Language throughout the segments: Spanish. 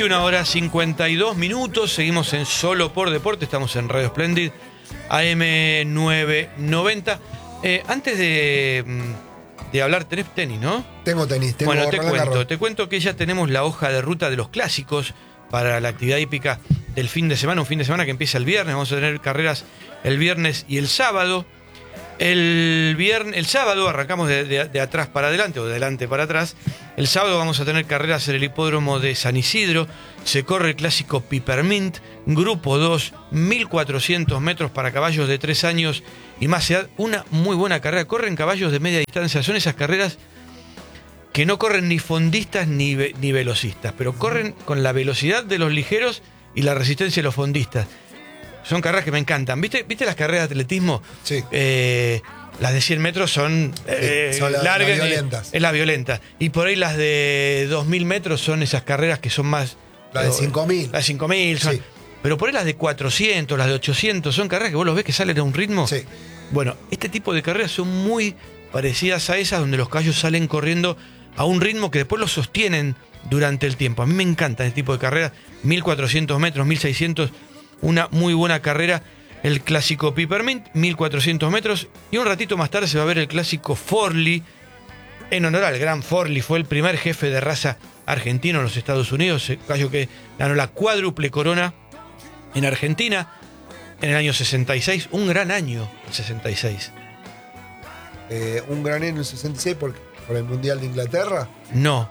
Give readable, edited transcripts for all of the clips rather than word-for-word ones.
21:52, seguimos en Solo por Deporte, estamos en Radio Splendid, AM 990. Antes de hablar, tenés tenis, ¿no? Tengo tenis, tengo Bueno, Roland Garros. te cuento que ya tenemos la hoja de ruta de los clásicos para la actividad hípica del fin de semana, un fin de semana que empieza el viernes, vamos a tener carreras el viernes y el sábado. El sábado arrancamos de atrás para adelante o de adelante para atrás. El sábado vamos a tener carreras en el hipódromo de San Isidro. Se corre el clásico Peppermint, grupo 2, 1400 metros para caballos de 3 años y más edad. Una muy buena carrera. Corren caballos de media distancia. Son esas carreras que no corren ni fondistas ni velocistas, pero corren con la velocidad de los ligeros y la resistencia de los fondistas. Son carreras que me encantan. ¿Viste las carreras de atletismo? Sí. Las de 100 metros son largas. Las violentas. Es la violenta. Y por ahí las de 2000 metros son esas carreras que son más... La de 5000. Las de 5000 son... Sí. Pero por ahí las de 400, las de 800, son carreras que vos los ves que salen a un ritmo. Sí. Bueno, este tipo de carreras son muy parecidas a esas donde los caballos salen corriendo a un ritmo que después los sostienen durante el tiempo. A mí me encantan este tipo de carreras. 1400 metros, 1600... Una muy buena carrera, el clásico Peppermint, 1400 metros. Y un ratito más tarde se va a ver el clásico Forlì, en honor al gran Forlì. Fue el primer jefe de raza argentino en los Estados Unidos. El caballo que ganó la cuádruple corona en Argentina en el año 66. Un gran año, el 66. Un gran año en el 66 por el Mundial de Inglaterra. No.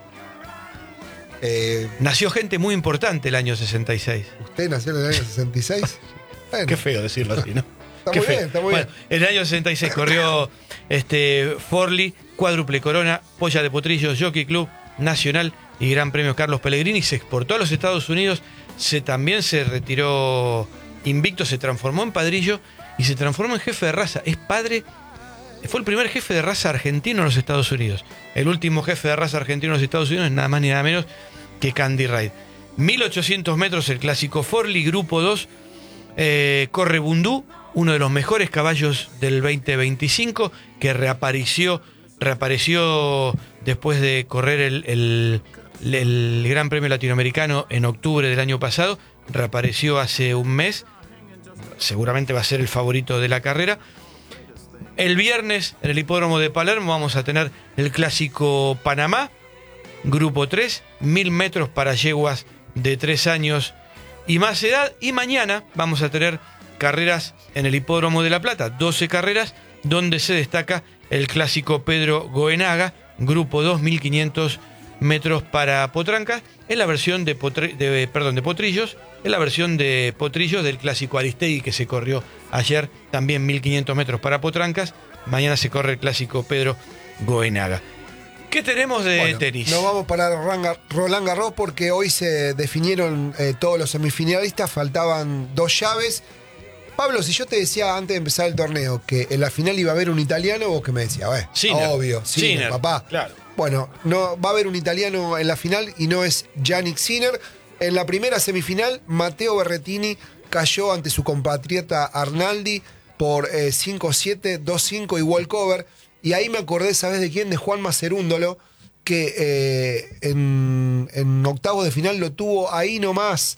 Nació gente muy importante el año 66. ¿Usted nació en el año 66? Bueno, Qué feo decirlo así, ¿no? Está Qué muy feo. bien, está muy Bueno, en el año 66 corrió Forlì, cuádruple corona, polla de potrillos, Jockey Club Nacional y Gran Premio Carlos Pellegrini. Se exportó a los Estados Unidos, también se retiró invicto, se transformó en padrillo y se transformó en jefe de raza. Fue el primer jefe de raza argentino en los Estados Unidos. El último jefe de raza argentino en los Estados Unidos es nada más ni nada menos que Candy Ride. 1800 metros el clásico Forlì, grupo 2. Corre Bundú, uno de los mejores caballos del 2025, que reapareció después de correr el Gran Premio Latinoamericano en octubre del año pasado. Reapareció hace un mes. Seguramente va a ser el favorito de la carrera. El viernes en el hipódromo de Palermo vamos a tener el clásico Panamá, grupo 3, 1000 metros para yeguas de 3 años y más edad. Y mañana vamos a tener carreras en el hipódromo de La Plata, 12 carreras, donde se destaca el clásico Pedro Goenaga, grupo 2, 1500 metros para potrancas, en la versión de potrillos, en la versión de potrillos del clásico Aristegui que se corrió ayer, también 1500 metros para potrancas. Mañana se corre el clásico Pedro Goenaga. ¿Qué tenemos de tenis? Nos vamos para Roland Garros porque hoy se definieron todos los semifinalistas, faltaban 2 llaves. Pablo, si yo te decía antes de empezar el torneo que en la final iba a haber un italiano, ¿vos qué me decías? Obvio, Sinner, papá. Claro. Bueno, no, va a haber un italiano en la final y no es Yannick Sinner. En la primera semifinal, Matteo Berrettini cayó ante su compatriota Arnaldi por 5-7, 2-5 y walkover. Y ahí me acordé, ¿sabes de quién? De Juan Macerúndolo, que en octavos de final lo tuvo ahí nomás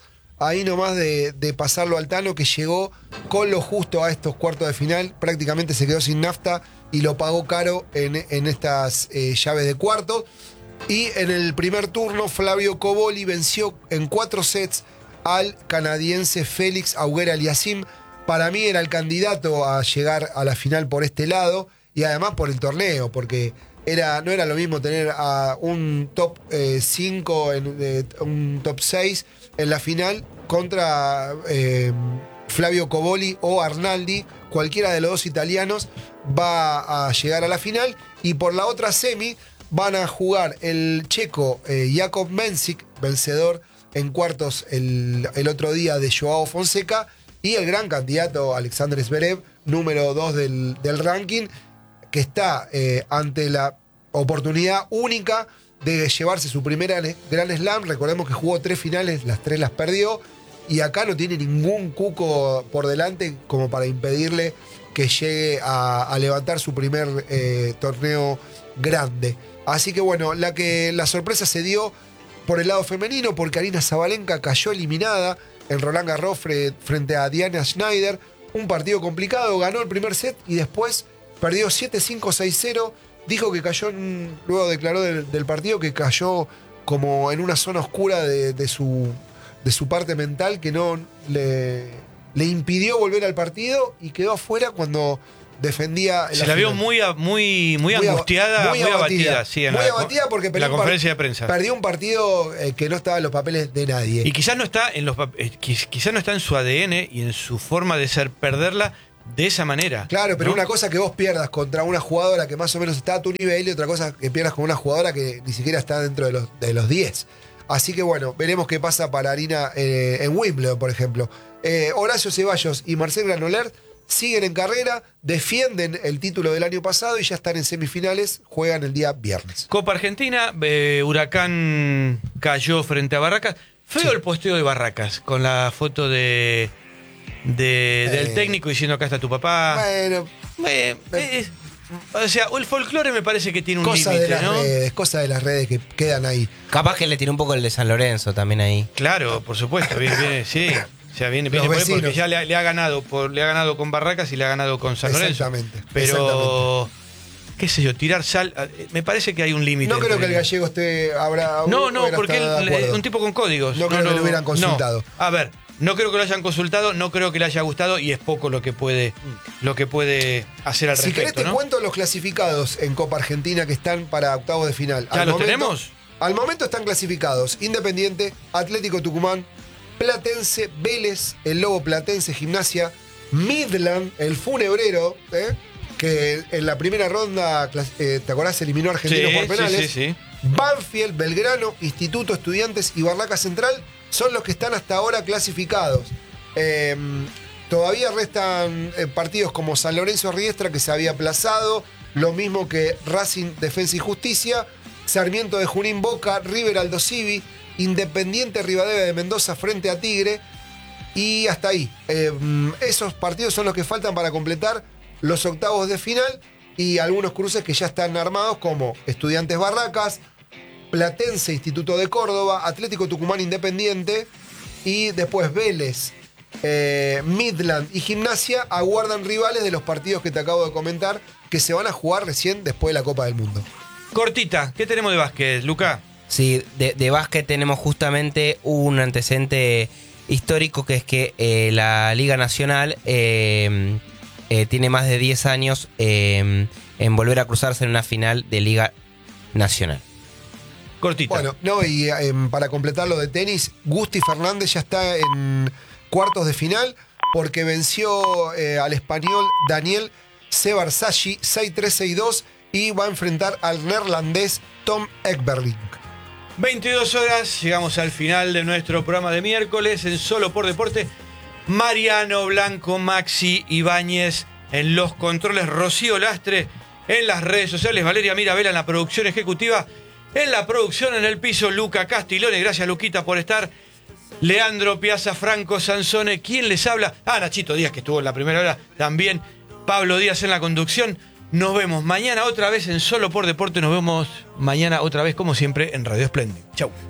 de pasarlo al Tano, que llegó con lo justo a estos cuartos de final. Prácticamente se quedó sin nafta y lo pagó caro en estas llaves de cuartos. Y en el primer turno, Flavio Cobolli venció en 4 sets al canadiense Félix Auger-Aliassime. Para mí era el candidato a llegar a la final por este lado y además por el torneo, porque no era lo mismo tener a un top 5, un top 6 en la final contra Flavio Cobolli o Arnaldi. Cualquiera de los dos italianos va a llegar a la final. Y por la otra semi van a jugar el checo Jakub Mensik, vencedor en cuartos el otro día de Joao Fonseca, y el gran candidato Alexander Zverev, número 2 del ranking, que está ante la oportunidad única de llevarse su primera Grand Slam. Recordemos que jugó 3 finales, las 3 las perdió, y acá no tiene ningún cuco por delante como para impedirle que llegue a levantar su primer torneo grande. Así que bueno, la sorpresa se dio Por el lado femenino, porque Aryna Sabalenka cayó eliminada en Roland Garros frente a Diana Schneider. Un partido complicado, ganó el primer set y después perdió 7-5, 6-0. Dijo que cayó, luego declaró del partido que cayó como en una zona oscura de su parte mental que no le impidió volver al partido y quedó afuera cuando defendía. Se la vio muy angustiada, muy abatida. Sí, muy abatida porque la conferencia de prensa. Perdió un partido que no estaba en los papeles de nadie. Y quizás no está quizás no está en su ADN y en su forma de ser perderla de esa manera. Claro, pero ¿no? una cosa que vos pierdas contra una jugadora que más o menos está a tu nivel y otra cosa que pierdas con una jugadora que ni siquiera está dentro de los 10. Así que bueno, veremos qué pasa para Aryna en Wimbledon, por ejemplo. Horacio Ceballos y Marcel Granollers siguen en carrera, defienden el título del año pasado y ya están en semifinales, juegan el día viernes. Copa Argentina, Huracán cayó frente a Barracas. Feo el posteo de Barracas, con la foto del técnico diciendo acá está tu papá. Bueno, o sea, el folclore me parece que tiene un límite, ¿no? Cosas de las redes que quedan ahí. Capaz que le tiró un poco el de San Lorenzo también ahí. Claro, por supuesto, viene, sí. O sea, viene por ahí porque ya le ha ganado con Barracas y le ha ganado con San Lorenzo. Exactamente. Pero, qué sé yo, tirar sal, me parece que hay un límite. No creo que el gallego habrá. No, porque él es un tipo con códigos. No creo que lo hubieran consultado. No. A ver, no creo que lo hayan consultado, no creo que le haya gustado y es poco lo que puede hacer al respecto. Si querés te ¿no? cuento los clasificados en Copa Argentina que están para octavos de final. ¿Ya los tenemos? Al momento están clasificados Independiente, Atlético Tucumán, Platense, Vélez, el Lobo Platense, Gimnasia, Midland, el Funebrero, que en la primera ronda, ¿te acordás? Eliminó a Argentinos por penales. Sí. Banfield, Belgrano, Instituto, Estudiantes y Barraca Central son los que están hasta ahora clasificados. Todavía restan partidos como San Lorenzo Riestra, que se había aplazado, lo mismo que Racing, Defensa y Justicia, Sarmiento de Junín, Boca, River, Aldo Civi, Independiente Rivadavia de Mendoza frente a Tigre y hasta ahí. Esos partidos son los que faltan para completar los octavos de final y algunos cruces que ya están armados como Estudiantes Barracas, Platense Instituto de Córdoba, Atlético Tucumán Independiente y después Vélez, Midland y Gimnasia aguardan rivales de los partidos que te acabo de comentar que se van a jugar recién después de la Copa del Mundo. Cortita, ¿qué tenemos de básquet, Luca? Sí, de básquet tenemos justamente un antecedente histórico que es que la Liga Nacional tiene más de 10 años en volver a cruzarse en una final de Liga Nacional. Cortita. Bueno, no, y para completar lo de tenis, Gusti Fernández ya está en cuartos de final porque venció al español Daniel Sebarsaghi 6-3, 6-2 y va a enfrentar al neerlandés Tom Ekberling. 22 horas, llegamos al final de nuestro programa de miércoles en Solo por Deporte. Mariano Blanco, Maxi Ibáñez en los controles, Rocío Lastre en las redes sociales, Valeria Mirabella en la producción ejecutiva, en la producción en el piso, Luca Castiglione. Gracias, Luquita, por estar. Leandro Piazza, Franco Sansone, ¿quién les habla? Nachito Díaz, que estuvo en la primera hora también. Pablo Díaz en la conducción. Nos vemos mañana otra vez en Solo por Deporte. Nos vemos mañana otra vez, como siempre, en Radio Splendid. Chau.